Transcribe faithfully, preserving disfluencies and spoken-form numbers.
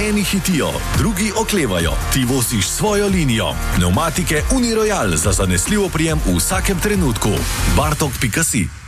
Eni hitijo, drugi oklevajo, ti voziš svojo linijo. Pneumatike Uniroyal za zanesljiv oprijem v vsakem trenutku. bartok pika si